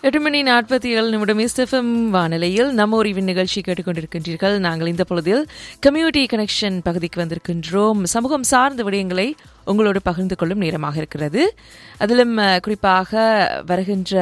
8:47 SFM வானிலையில் நம்ம ஒரு நிகழ்ச்சி கேட்டுக்கொண்டிருக்கின்றீர்கள். நாங்கள் இந்த பொழுதில் கம்யூனிட்டி கனெக்ஷன் பகுதிக்கு வந்திருக்கின்றோம். சமூகம் சார்ந்த விடயங்களை உங்களோடு பகிர்ந்து கொள்ளும் நேரமாக இருக்கிறது. அதிலும் குறிப்பாக வருகின்ற